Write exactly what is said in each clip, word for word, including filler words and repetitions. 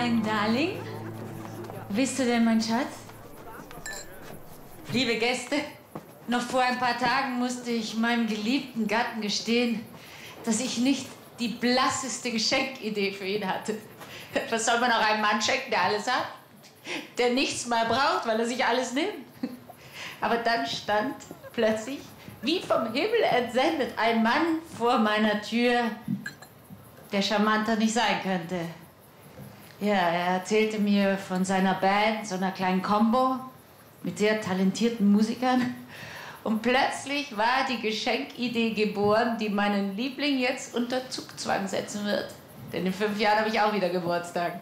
Mein Darling, bist du denn mein Schatz? Liebe Gäste, noch vor ein paar Tagen musste ich meinem geliebten Gatten gestehen, dass ich nicht die blasseste Geschenkidee für ihn hatte. Was soll man auch einem Mann schenken, der alles hat? Der nichts mehr braucht, weil er sich alles nimmt. Aber dann stand plötzlich, wie vom Himmel entsendet, ein Mann vor meiner Tür, der charmanter nicht sein könnte. Ja, er erzählte mir von seiner Band, so einer kleinen Combo mit sehr talentierten Musikern. Und plötzlich war die Geschenkidee geboren, die meinen Liebling jetzt unter Zugzwang setzen wird. Denn in fünf Jahren habe ich auch wieder Geburtstag.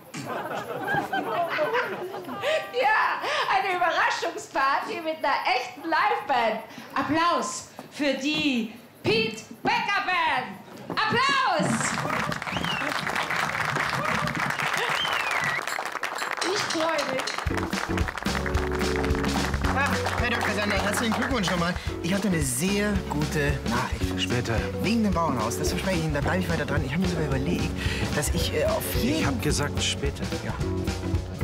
Ja, eine Überraschungsparty mit einer echten Liveband. Applaus für die Pete Becker Band. Applaus! Ich freue mich. Ah, Herr Doktor Sander, herzlichen Glückwunsch nochmal. Ich hatte eine sehr gute Nachricht. Später. Wegen dem Bauernhaus, das verspreche ich Ihnen, da bleibe ich weiter dran. Ich habe mir sogar überlegt, dass ich äh, auf jeden... Ich habe gesagt, später. Ja.